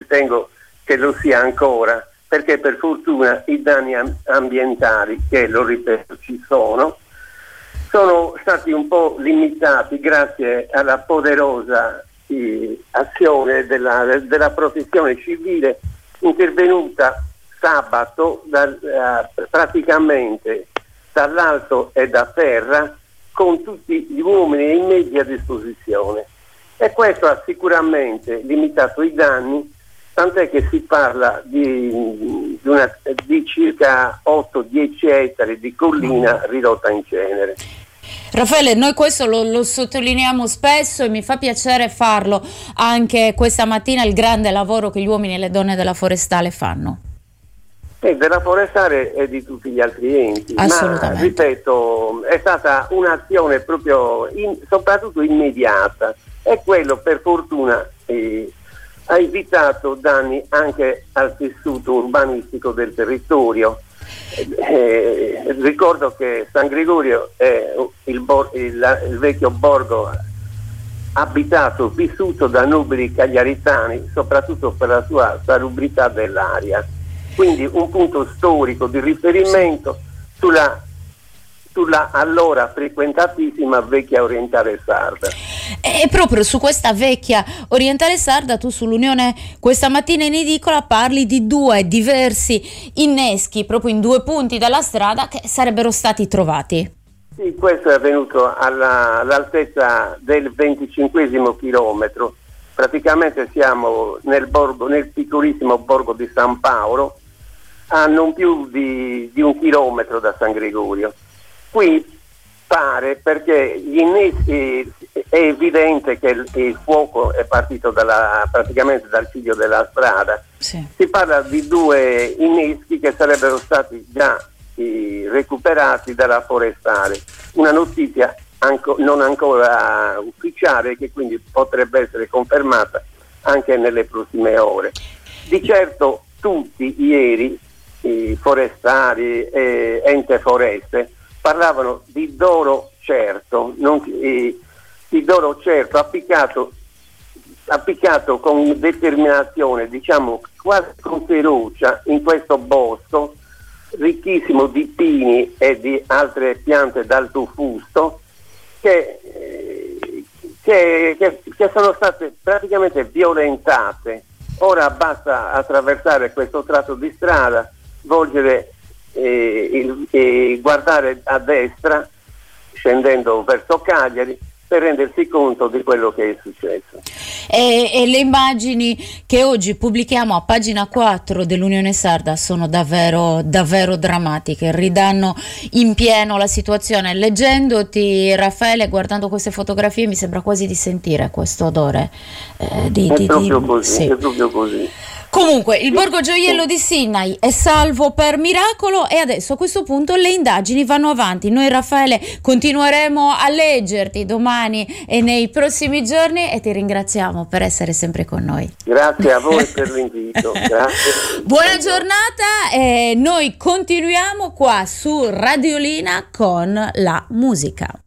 ritengo che lo sia ancora, perché per fortuna i danni ambientali, che lo ripeto ci sono stati un po' limitati grazie alla poderosa azione della protezione civile intervenuta sabato praticamente dall'alto e da terra con tutti gli uomini e i mezzi a disposizione, e questo ha sicuramente limitato i danni, tant'è che si parla di circa 8-10 ettari di collina ridotta in cenere. Raffaele, noi questo lo sottolineiamo spesso e mi fa piacere farlo anche questa mattina, il grande lavoro che gli uomini e le donne della Forestale fanno. Della Forestale e di tutti gli altri enti, assolutamente. Ma ripeto, è stata un'azione proprio soprattutto immediata, e quello per fortuna ha evitato danni anche al tessuto urbanistico del territorio. Ricordo che San Gregorio è il vecchio borgo abitato, vissuto da nobili cagliaritani, soprattutto per la sua salubrità dell'aria. Quindi un punto storico di riferimento sulla allora frequentatissima vecchia Orientale Sarda. E proprio su questa vecchia Orientale Sarda, tu sull'Unione questa mattina in edicola parli di 2 diversi inneschi proprio in 2 punti della strada che sarebbero stati trovati. Sì, questo è avvenuto all'altezza del 25° chilometro. Praticamente siamo nel piccolissimo borgo di San Paolo, a non più di 1 chilometro da San Gregorio. Qui pare, perché gli inneschi, è evidente che il fuoco è partito praticamente dal ciglio della strada. Sì. Si parla di 2 inneschi che sarebbero stati già recuperati dalla Forestale. Una notizia non ancora ufficiale, che quindi potrebbe essere confermata anche nelle prossime ore. Di certo tutti ieri i forestali e ente foreste parlavano di Doro certo, di Doro certo appiccato con determinazione, diciamo quasi con ferocia, in questo bosco ricchissimo di pini e di altre piante d'alto fusto che sono state praticamente violentate. Ora basta attraversare questo tratto di strada, volgere guardare a destra scendendo verso Cagliari per rendersi conto di quello che è successo. E le immagini che oggi pubblichiamo a pagina 4 dell'Unione Sarda sono davvero drammatiche, ridanno in pieno la situazione. Leggendoti, Raffaele, guardando queste fotografie, mi sembra quasi di sentire questo odore. È proprio così. Comunque, il Borgo Gioiello di Sinaia è salvo per miracolo e adesso a questo punto le indagini vanno avanti. Noi, Raffaele, continueremo a leggerti domani e nei prossimi giorni e ti ringraziamo per essere sempre con noi. Grazie a voi per l'invito. Grazie. Buona giornata e noi continuiamo qua su Radiolina con la musica.